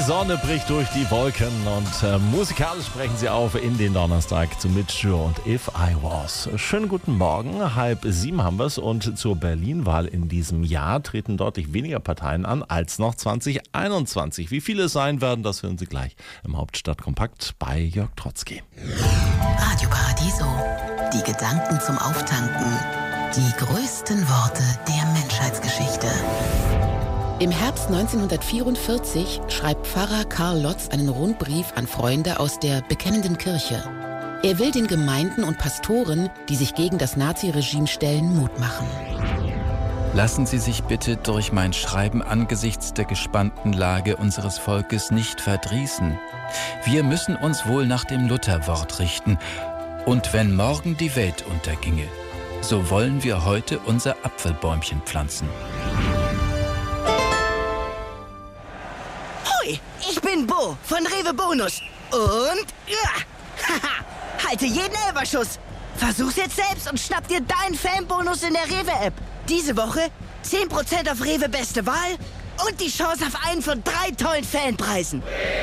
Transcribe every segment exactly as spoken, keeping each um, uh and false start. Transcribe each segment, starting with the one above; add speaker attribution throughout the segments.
Speaker 1: Sonne bricht durch die Wolken und äh, musikalisch brechen sie auf in den Donnerstag zu Mitchell und If I Was. Schönen guten Morgen, halb sieben haben wir es und zur Berlin-Wahl in diesem Jahr treten deutlich weniger Parteien an als noch zwanzig einundzwanzig. Wie viele es sein werden, das hören Sie gleich im Hauptstadtkompakt bei Jörg Trotzki.
Speaker 2: Radio Paradiso, die Gedanken zum Auftanken, die größten Worte der Menschheitsgeschichte. Im Herbst neunzehnhundertvierundvierzig schreibt Pfarrer Karl Lotz einen Rundbrief an Freunde aus der Bekennenden Kirche. Er will den Gemeinden und Pastoren, die sich gegen das Naziregime stellen, Mut machen.
Speaker 3: Lassen Sie sich bitte durch mein Schreiben angesichts der gespannten Lage unseres Volkes nicht verdrießen. Wir müssen uns wohl nach dem Lutherwort richten. Und wenn morgen die Welt unterginge, so wollen wir heute unser Apfelbäumchen pflanzen.
Speaker 4: Hoi, ich bin Bo von Rewe Bonus. Und ja, haha, halte jeden Elberschuss. Versuch's jetzt selbst und schnapp dir deinen Fanbonus in der Rewe-App. Diese Woche zehn Prozent auf Rewe Beste Wahl und die Chance auf einen von drei tollen Fanpreisen.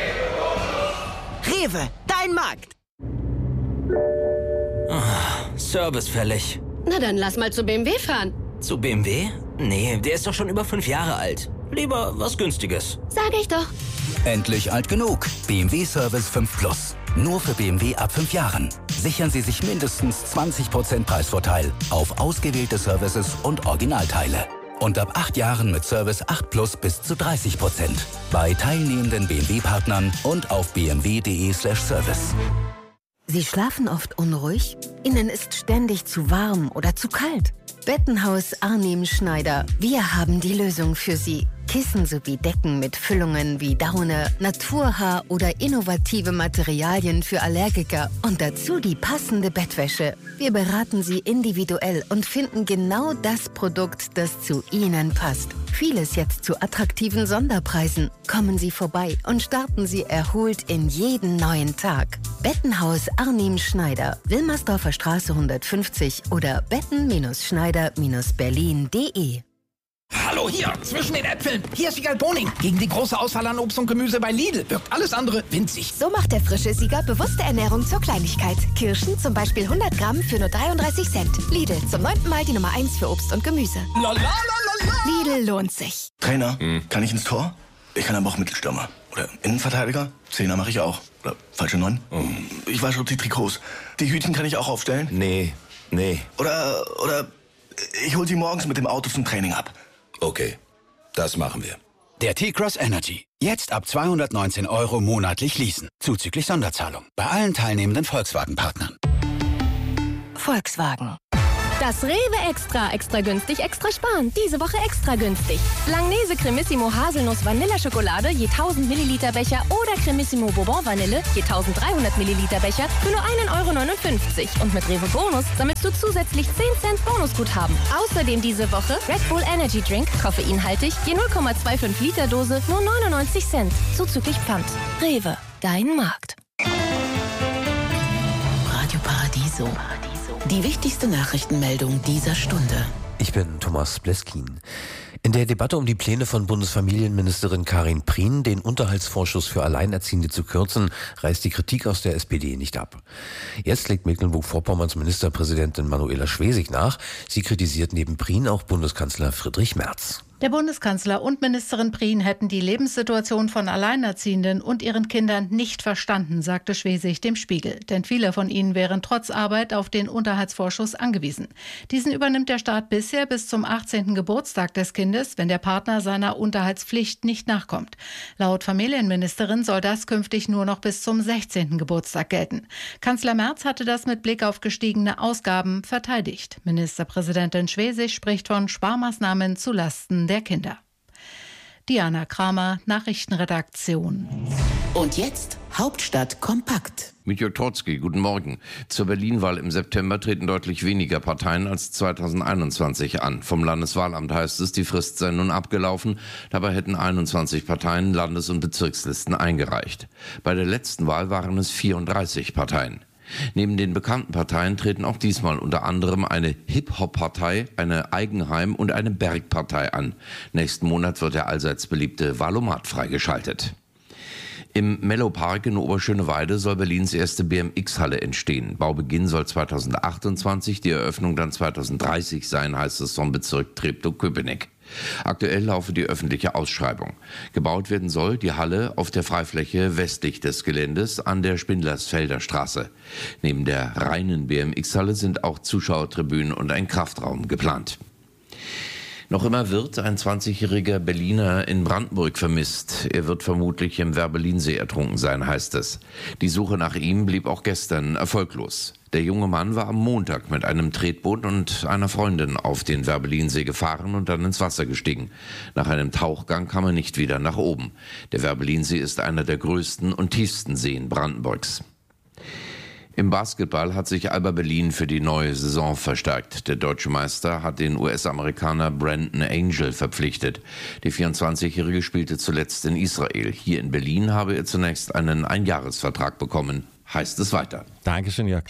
Speaker 4: Rewe, dein Markt.
Speaker 5: Oh, servicefällig.
Speaker 6: Na dann lass mal zu B M W fahren.
Speaker 5: Zu B M W? Nee, der ist doch schon über fünf Jahre alt. Lieber was Günstiges.
Speaker 6: Sag ich doch.
Speaker 7: Endlich alt genug. B M W Service fünf Plus. Nur für B M W ab fünf Jahren. Sichern Sie sich mindestens zwanzig Prozent Preisvorteil auf ausgewählte Services und Originalteile. Und ab acht Jahren mit Service acht Plus bis zu dreißig Prozent. Bei teilnehmenden B M W-Partnern und auf b m w punkt d e slash service.
Speaker 2: Sie schlafen oft unruhig? Ihnen ist ständig zu warm oder zu kalt? Bettenhaus Arnim Schneider. Wir haben die Lösung für Sie. Kissen sowie Decken mit Füllungen wie Daune, Naturhaar oder innovative Materialien für Allergiker und dazu die passende Bettwäsche. Wir beraten Sie individuell und finden genau das Produkt, das zu Ihnen passt. Vieles jetzt zu attraktiven Sonderpreisen. Kommen Sie vorbei und starten Sie erholt in jeden neuen Tag. Bettenhaus Arnim Schneider, Wilmersdorfer Straße hundertfünfzig oder betten-schneider berlin punkt de.
Speaker 8: Hallo hier, zwischen den Äpfeln. Hier ist Siegal Boning. Gegen die große Auswahl an Obst und Gemüse bei Lidl wirkt alles andere winzig.
Speaker 9: So macht der frische Sieger bewusste Ernährung zur Kleinigkeit. Kirschen zum Beispiel hundert Gramm für nur dreiunddreißig Cent. Lidl, zum neunten Mal die Nummer eins für Obst und Gemüse.
Speaker 8: La, la, la, la, la.
Speaker 9: Lidl lohnt sich.
Speaker 10: Trainer, hm. kann ich ins Tor? Ich kann aber auch Mittelstürmer. Oder Innenverteidiger? Zehner mache ich auch. Oder falsche Neun? Hm. Ich wasche die Trikots. Die Hütchen kann ich auch aufstellen?
Speaker 11: Nee, nee.
Speaker 10: Oder, oder ich hol sie morgens mit dem Auto zum Training ab.
Speaker 11: Okay, das machen wir.
Speaker 12: Der T-Cross Energy. Jetzt ab zweihundertneunzehn Euro monatlich leasen. Zuzüglich Sonderzahlung. Bei allen teilnehmenden Volkswagen-Partnern.
Speaker 2: Volkswagen.
Speaker 13: Das Rewe Extra. Extra günstig, extra sparen. Diese Woche extra günstig. Langnese Cremissimo Haselnuss Vanilleschokolade je tausend Milliliter Becher oder Cremissimo Bourbon Vanille je tausenddreihundert Milliliter Becher für nur einen Euro neunundfünfzig. Und mit Rewe Bonus sammelst du zusätzlich zehn Cent Bonusguthaben. Außerdem diese Woche Red Bull Energy Drink, koffeinhaltig, je null Komma fünfundzwanzig Liter Dose, nur neunundneunzig Cent. Zuzüglich Pfand. Rewe, dein Markt.
Speaker 2: Radio Paradiso. Die wichtigste Nachrichtenmeldung dieser Stunde.
Speaker 14: Ich bin Thomas Bleskin. In der Debatte um die Pläne von Bundesfamilienministerin Karin Prien, den Unterhaltsvorschuss für Alleinerziehende zu kürzen, reißt die Kritik aus der S P D nicht ab. Jetzt legt Mecklenburg-Vorpommerns Ministerpräsidentin Manuela Schwesig nach. Sie kritisiert neben Prien auch Bundeskanzler Friedrich Merz.
Speaker 15: Der Bundeskanzler und Ministerin Prien hätten die Lebenssituation von Alleinerziehenden und ihren Kindern nicht verstanden, sagte Schwesig dem Spiegel. Denn viele von ihnen wären trotz Arbeit auf den Unterhaltsvorschuss angewiesen. Diesen übernimmt der Staat bisher bis zum achtzehnten Geburtstag des Kindes, wenn der Partner seiner Unterhaltspflicht nicht nachkommt. Laut Familienministerin soll das künftig nur noch bis zum sechzehnten Geburtstag gelten. Kanzler Merz hatte das mit Blick auf gestiegene Ausgaben verteidigt. Ministerpräsidentin Schwesig spricht von Sparmaßnahmen zulasten der Kinder. Diana Kramer, Nachrichtenredaktion.
Speaker 2: Und jetzt Hauptstadt kompakt.
Speaker 16: Mit Jörg Trotzki, guten Morgen. Zur Berlin-Wahl im September treten deutlich weniger Parteien als zweitausendeinundzwanzig an. Vom Landeswahlamt heißt es, die Frist sei nun abgelaufen. Dabei hätten einundzwanzig Parteien Landes- und Bezirkslisten eingereicht. Bei der letzten Wahl waren es vierunddreißig Parteien. Neben den bekannten Parteien treten auch diesmal unter anderem eine Hip-Hop-Partei, eine Eigenheim- und eine Bergpartei an. Nächsten Monat wird der allseits beliebte Wahlomat freigeschaltet. Im Mellow-Park in Oberschöneweide soll Berlins erste B M X-Halle entstehen. Baubeginn soll zweitausendachtundzwanzig, die Eröffnung dann zweitausenddreißig sein, heißt es vom Bezirk Treptow-Köpenick. Aktuell laufe die öffentliche Ausschreibung. Gebaut werden soll die Halle auf der Freifläche westlich des Geländes an der Spindlersfelder Straße. Neben der reinen B M X-Halle sind auch Zuschauertribünen und ein Kraftraum geplant. Noch immer wird ein zwanzigjähriger Berliner in Brandenburg vermisst. Er wird vermutlich im Werbelinsee ertrunken sein, heißt es. Die Suche nach ihm blieb auch gestern erfolglos. Der junge Mann war am Montag mit einem Tretboot und einer Freundin auf den Werbelinsee gefahren und dann ins Wasser gestiegen. Nach einem Tauchgang kam er nicht wieder nach oben. Der Werbelinsee ist einer der größten und tiefsten Seen Brandenburgs. Im Basketball hat sich Alba Berlin für die neue Saison verstärkt. Der deutsche Meister hat den U S-Amerikaner Brandon Angel verpflichtet. Der vierundzwanzigjährige spielte zuletzt in Israel. Hier in Berlin habe er zunächst einen Einjahresvertrag bekommen. Heißt es weiter.
Speaker 1: Dankeschön, Jörg.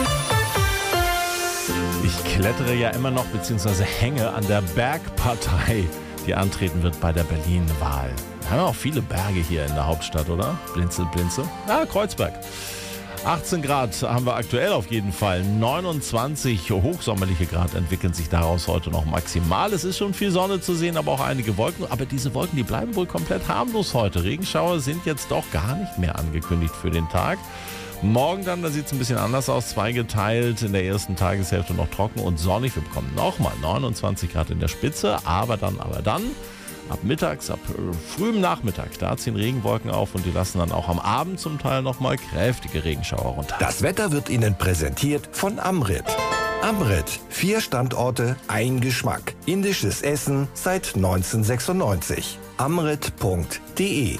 Speaker 1: Ich klettere ja immer noch bzw. hänge an der Bergpartei, die antreten wird bei der Berlin-Wahl. Wir haben ja auch viele Berge hier in der Hauptstadt, oder? Blinzel, Blinzel. Ah, Kreuzberg. achtzehn Grad haben wir aktuell auf jeden Fall. neunundzwanzig hochsommerliche Grad entwickeln sich daraus heute noch maximal. Es ist schon viel Sonne zu sehen, aber auch einige Wolken. Aber diese Wolken, die bleiben wohl komplett harmlos heute. Regenschauer sind jetzt doch gar nicht mehr angekündigt für den Tag. Morgen dann, da sieht es ein bisschen anders aus. Zweigeteilt, in der ersten Tageshälfte noch trocken und sonnig. Wir bekommen nochmal neunundzwanzig Grad in der Spitze. Aber dann, aber dann... Ab mittags, ab frühem Nachmittag, da ziehen Regenwolken auf und die lassen dann auch am Abend zum Teil nochmal kräftige Regenschauer runter.
Speaker 17: Das Wetter wird Ihnen präsentiert von Amrit. Amrit, vier Standorte, ein Geschmack. Indisches Essen seit neunzehnhundertsechsundneunzig. amrit punkt de.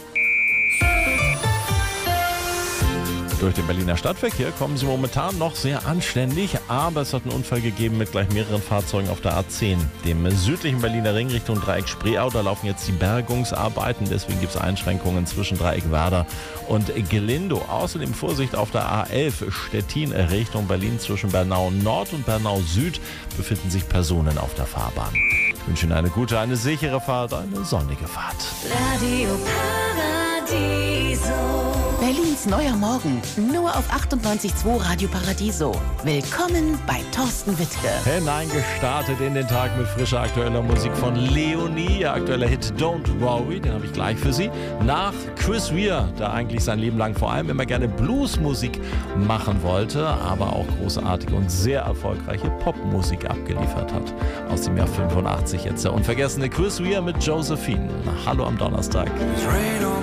Speaker 1: Durch den Berliner Stadtverkehr kommen sie momentan noch sehr anständig, aber es hat einen Unfall gegeben mit gleich mehreren Fahrzeugen auf der A zehn. Dem südlichen Berliner Ring Richtung Dreieck Spreeau, da laufen jetzt die Bergungsarbeiten, deswegen gibt es Einschränkungen zwischen Dreieck Werder und Gelindo. Außerdem Vorsicht auf der A elf Stettin Richtung Berlin, zwischen Bernau Nord und Bernau Süd befinden sich Personen auf der Fahrbahn. Ich wünsche Ihnen eine gute, eine sichere Fahrt, eine sonnige Fahrt.
Speaker 18: Radio Paradiso. Berlins neuer Morgen, nur auf achtundneunzig Komma zwei Radio Paradiso. Willkommen bei Thorsten Wittke.
Speaker 1: Hineingestartet in den Tag mit frischer aktueller Musik von Leonie. Ihr aktueller Hit Don't Worry, den habe ich gleich für Sie. Nach Chris Rea, der eigentlich sein Leben lang vor allem immer gerne Bluesmusik machen wollte, aber auch großartige und sehr erfolgreiche Popmusik abgeliefert hat. Aus dem Jahr fünfundachtzig jetzt der unvergessene Chris Rea mit Josephine. Hallo am Donnerstag.
Speaker 19: Rain on